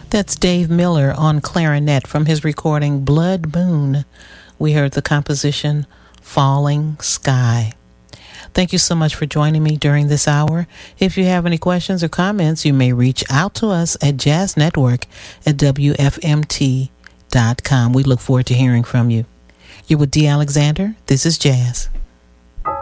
That's Dave Miller on clarinet from his recording Blood Moon. We heard the composition Falling Sky. Thank you so much for joining me during this hour. If you have any questions or comments, you may reach out to us at jazznetwork@wfmt.com. We look forward to hearing from you. You're with D. Alexander. This is Jazz.